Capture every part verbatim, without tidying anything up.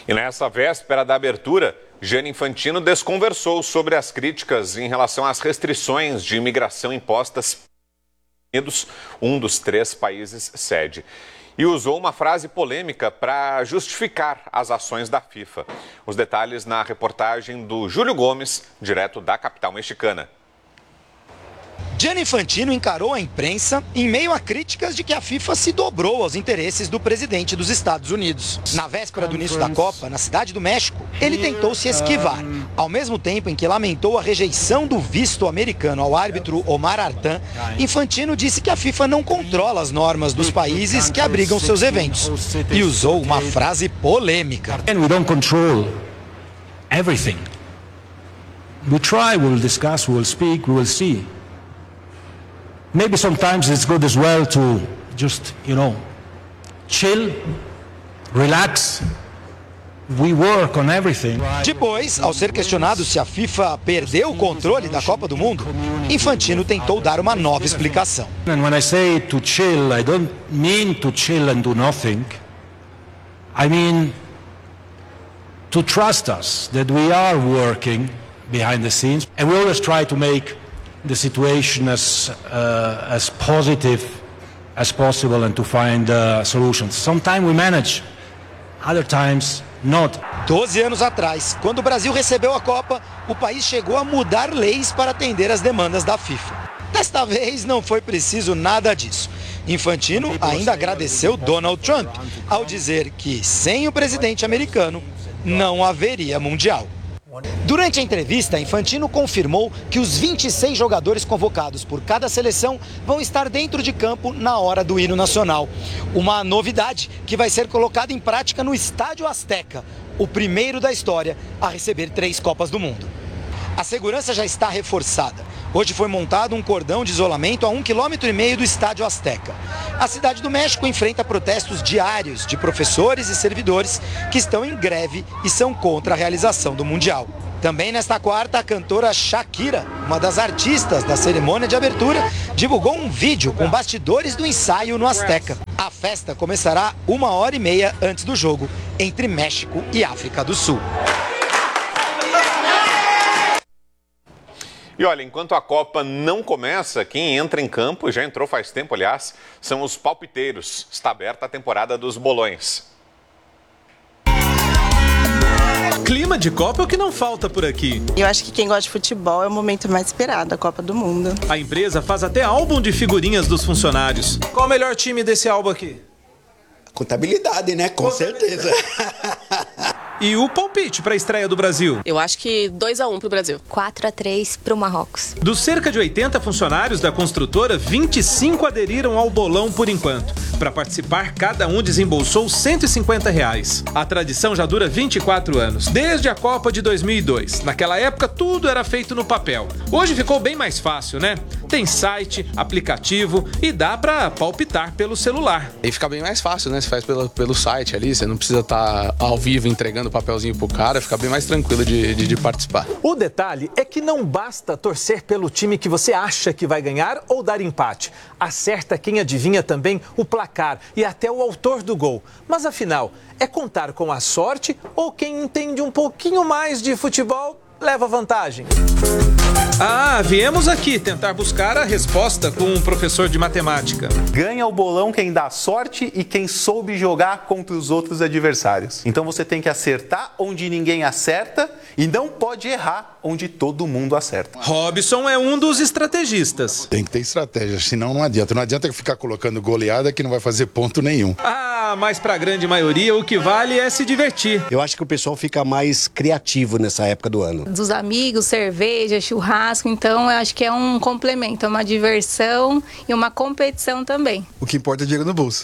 E nessa véspera da abertura, Gianni Infantino desconversou sobre as críticas em relação às restrições de imigração impostas pelos Estados Unidos, um dos três países sede. E usou uma frase polêmica para justificar as ações da FIFA. Os detalhes na reportagem do Júlio Gomes, direto da capital mexicana. Gianni Infantino encarou a imprensa em meio a críticas de que a FIFA se dobrou aos interesses do presidente dos Estados Unidos. Na véspera do início da Copa, na cidade do México, ele tentou se esquivar, ao mesmo tempo em que lamentou a rejeição do visto americano ao árbitro Omar Artan. Infantino disse que a FIFA não controla as normas dos países que abrigam seus eventos e usou uma frase polêmica. And we don't control everything. We try, we'll discuss, we'll speak, we'll see. Maybe sometimes it's good as well to just, you know, chill, relax. We work on everything. Depois, ao ser questionado se a FIFA perdeu o controle da Copa do Mundo, Infantino tentou dar uma nova explicação. And when I say to chill, I don't mean to chill and do nothing. I mean to trust us that we are working behind the scenes, and we always try to make the situation as uh, as positive as possible and to find uh, solutions. Sometimes we manage, other times not. Doze anos atrás, quando o Brasil recebeu a Copa, o país chegou a mudar leis para atender às demandas da FIFA. Desta vez não foi preciso nada disso. Infantino ainda agradeceu Donald Trump ao dizer que sem o presidente americano não haveria Mundial. Durante a entrevista, Infantino confirmou que os vinte e seis jogadores convocados por cada seleção vão estar dentro de campo na hora do hino nacional. Uma novidade que vai ser colocada em prática no Estádio Azteca, o primeiro da história a receber três Copas do Mundo. A segurança já está reforçada. Hoje foi montado um cordão de isolamento a um quilômetro e meio do Estádio Azteca. A cidade do México enfrenta protestos diários de professores e servidores que estão em greve e são contra a realização do Mundial. Também nesta quarta, a cantora Shakira, uma das artistas da cerimônia de abertura, divulgou um vídeo com bastidores do ensaio no Azteca. A festa começará uma hora e meia antes do jogo entre México e África do Sul. E olha, enquanto a Copa não começa, quem entra em campo, já entrou faz tempo, aliás, são os palpiteiros. Está aberta a temporada dos bolões. Clima de Copa é o que não falta por aqui. Eu acho que quem gosta de futebol é o momento mais esperado, a Copa do Mundo. A empresa faz até álbum de figurinhas dos funcionários. Qual o melhor time desse álbum aqui? Contabilidade, né? Com certeza. E o palpite para a estreia do Brasil? Eu acho que dois a um para o Brasil. quatro a três para o Marrocos. Dos cerca de oitenta funcionários da construtora, vinte e cinco aderiram ao bolão por enquanto. Para participar, cada um desembolsou cento e cinquenta reais. A tradição já dura vinte e quatro anos, desde a Copa de dois mil e dois. Naquela época, tudo era feito no papel. Hoje ficou bem mais fácil, né? Tem site, aplicativo e dá para palpitar pelo celular. E fica bem mais fácil, né? Você faz pelo, pelo site ali, você não precisa estar ao vivo entregando o papelzinho pro cara, fica bem mais tranquilo de, de, de participar. O detalhe é que não basta torcer pelo time que você acha que vai ganhar ou dar empate. Acerta quem adivinha também o placar e até o autor do gol. Mas afinal, é contar com a sorte ou quem entende um pouquinho mais de futebol leva vantagem? Ah, viemos aqui tentar buscar a resposta com um professor de matemática. Ganha o bolão quem dá sorte e quem soube jogar contra os outros adversários. Então você tem que acertar onde ninguém acerta e não pode errar onde todo mundo acerta. Robson é um dos estrategistas. Tem que ter estratégia, senão não adianta. Não adianta ficar colocando goleada que não vai fazer ponto nenhum. Ah, mas para a grande maioria o que vale é se divertir. Eu acho que o pessoal fica mais criativo nessa época do ano. Dos amigos, cerveja, churrasco, então eu acho que é um complemento, é uma diversão e uma competição também. O que importa é dinheiro no bolso.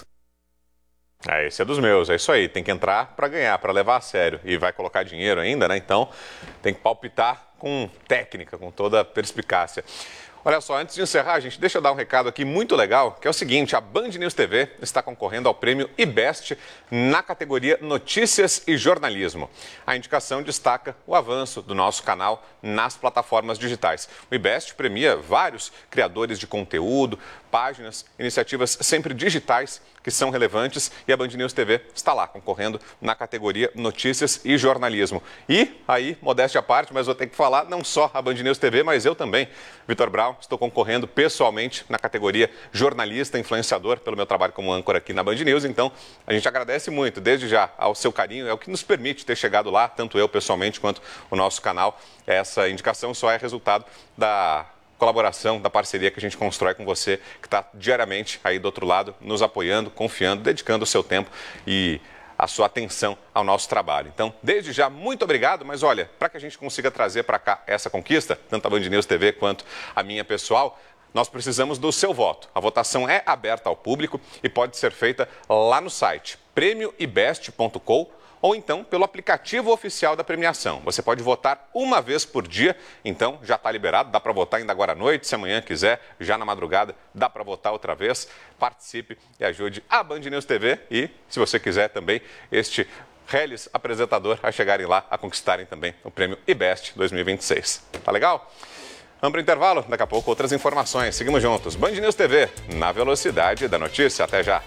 É, esse é dos meus, é isso aí, tem que entrar para ganhar, para levar a sério. E vai colocar dinheiro ainda, né? Então tem que palpitar com técnica, com toda a perspicácia. Olha só, antes de encerrar, gente, deixa eu dar um recado aqui muito legal, que é o seguinte, a Band News T V está concorrendo ao prêmio IBEST na categoria Notícias e Jornalismo. A indicação destaca o avanço do nosso canal nas plataformas digitais. O IBEST premia vários criadores de conteúdo, páginas, iniciativas sempre digitais que são relevantes e a Band News T V está lá concorrendo na categoria Notícias e Jornalismo. E aí, modéstia à parte, mas vou ter que falar, não só a Band News T V, mas eu também, Vitor Brown, estou concorrendo pessoalmente na categoria Jornalista Influenciador pelo meu trabalho como âncora aqui na Band News. Então, a gente agradece muito, desde já, ao seu carinho, é o que nos permite ter chegado lá, tanto eu pessoalmente quanto o nosso canal. Essa indicação só é resultado da colaboração, da parceria que a gente constrói com você, que está diariamente aí do outro lado, nos apoiando, confiando, dedicando o seu tempo e a sua atenção ao nosso trabalho. Então, desde já, muito obrigado, mas olha, para que a gente consiga trazer para cá essa conquista, tanto a Band News T V quanto a minha pessoal, nós precisamos do seu voto. A votação é aberta ao público e pode ser feita lá no site prêmio i best ponto com ou então pelo aplicativo oficial da premiação. Você pode votar uma vez por dia, então já está liberado, dá para votar ainda agora à noite, se amanhã quiser, já na madrugada, dá para votar outra vez. Participe e ajude a Band News T V e, se você quiser também, este Reles apresentador a chegarem lá, a conquistarem também o prêmio i best dois mil e vinte e seis. Tá legal? Vamos para o intervalo, daqui a pouco outras informações. Seguimos juntos. Band News T V, na velocidade da notícia. Até já.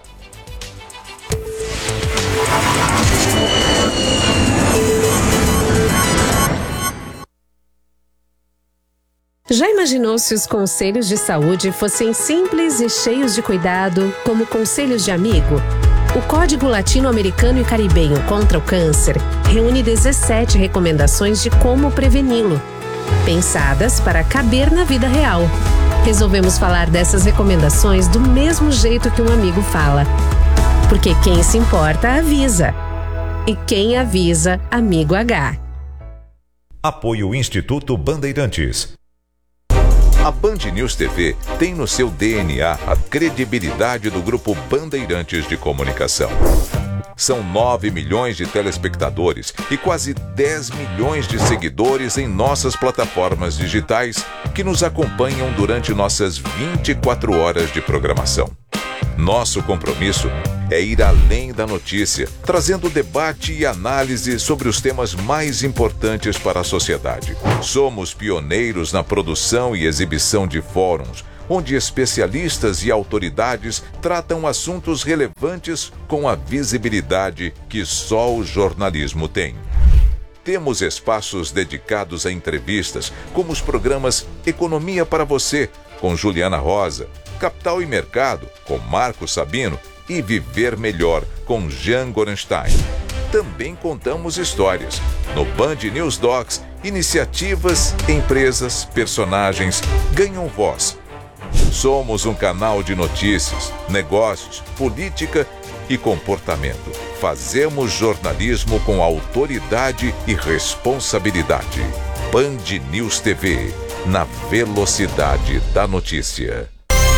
Já imaginou se os conselhos de saúde fossem simples e cheios de cuidado, como conselhos de amigo? O Código Latino-Americano e Caribenho contra o Câncer reúne dezessete recomendações de como preveni-lo, pensadas para caber na vida real. Resolvemos falar dessas recomendações do mesmo jeito que um amigo fala. Porque quem se importa, avisa. E quem avisa, amigo H. Apoio Instituto Bandeirantes. A Band News T V tem no seu D N A a credibilidade do Grupo Bandeirantes de Comunicação. São nove milhões de telespectadores e quase dez milhões de seguidores em nossas plataformas digitais que nos acompanham durante nossas vinte e quatro horas de programação. Nosso compromisso é ir além da notícia, trazendo debate e análise sobre os temas mais importantes para a sociedade. Somos pioneiros na produção e exibição de fóruns, onde especialistas e autoridades tratam assuntos relevantes com a visibilidade que só o jornalismo tem. Temos espaços dedicados a entrevistas, como os programas Economia para Você, com Juliana Rosa, Capital e Mercado, com Marcos Sabino, e Viver Melhor, com Jean Gorenstein. Também contamos histórias. No Band News Docs, iniciativas, empresas, personagens ganham voz. Somos um canal de notícias, negócios, política e comportamento. Fazemos jornalismo com autoridade e responsabilidade. Band News T V, na velocidade da notícia.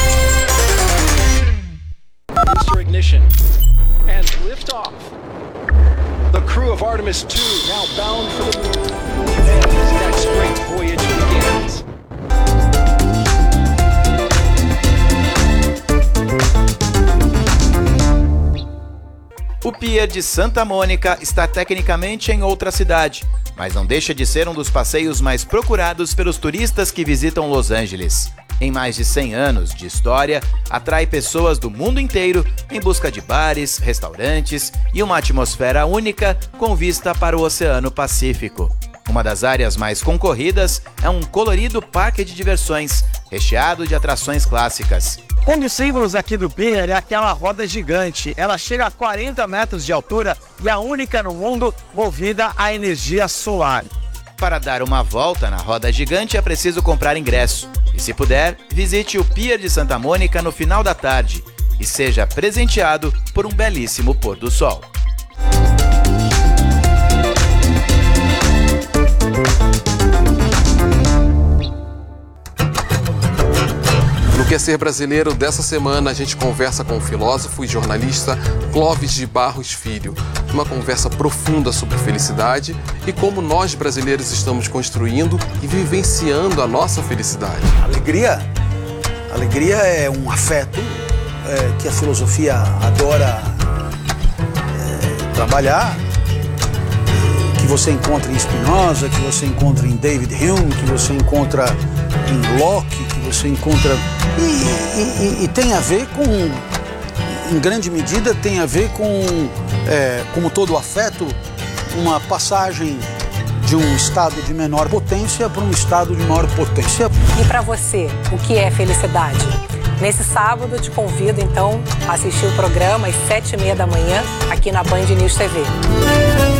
Booster ignition and lift off. The crew of Artemis two now bound for the moon. As next great voyage begins. O Pier de Santa Mônica está tecnicamente em outra cidade, mas não deixa de ser um dos passeios mais procurados pelos turistas que visitam Los Angeles. Em mais de cem anos de história, atrai pessoas do mundo inteiro em busca de bares, restaurantes e uma atmosfera única com vista para o Oceano Pacífico. Uma das áreas mais concorridas é um colorido parque de diversões, recheado de atrações clássicas. Um dos símbolos aqui do Pier é aquela roda gigante. Ela chega a quarenta metros de altura e é a única no mundo movida a energia solar. Para dar uma volta na roda gigante é preciso comprar ingresso. E se puder, visite o Pier de Santa Mônica no final da tarde e seja presenteado por um belíssimo pôr do sol. No Quer Ser Brasileiro dessa semana, a gente conversa com o filósofo e jornalista Clóvis de Barros Filho. Uma conversa profunda sobre felicidade e como nós brasileiros estamos construindo e vivenciando a nossa felicidade. Alegria? Alegria é um afeto é, que a filosofia adora é, trabalhar, que você encontra em Spinoza, que você encontra em David Hume, que você encontra em Locke, que você encontra. E, e, e tem a ver com, em grande medida, tem a ver com, é, como todo afeto, uma passagem de um estado de menor potência para um estado de maior potência. E para você, o que é felicidade? Nesse sábado, eu te convido, então, a assistir o programa às sete e meia da manhã, aqui na Band News T V.